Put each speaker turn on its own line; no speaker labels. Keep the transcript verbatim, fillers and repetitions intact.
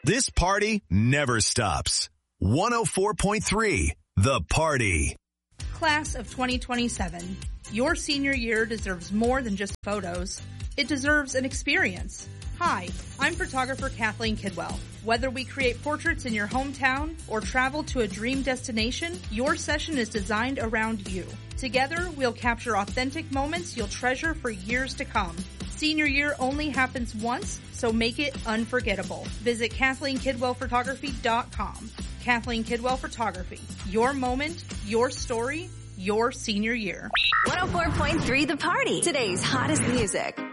This party never stops. one oh four point three, The Party.
Class of twenty twenty-seven. Your senior year deserves more than just photos. It deserves an experience. Hi, I'm photographer Kathleen Kidwell. Whether we create portraits in your hometown or travel to a dream destination, your session is designed around you. Together, we'll capture authentic moments you'll treasure for years to come. Senior year only happens once, so make it unforgettable. Visit Kathleen Kidwell Photography dot com. Kathleen Kidwell Photography. Your moment, your story, your senior year.
one oh four point three The Party. Today's hottest music.